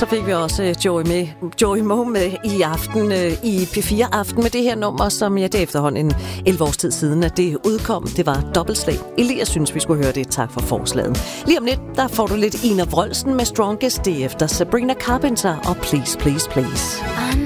Så fik vi også Joey Moe med i aften i P4 Aften med det her nummer, som det er efterhånden 11 års tid siden, at det udkom. Det var Dobbeltslag. Elias synes, vi skulle høre det. Tak for forslaget. Lige om lidt, der får du lidt Ina Wroldsen med Strongest. Det efter Sabrina Carpenter og Please, Please, Please.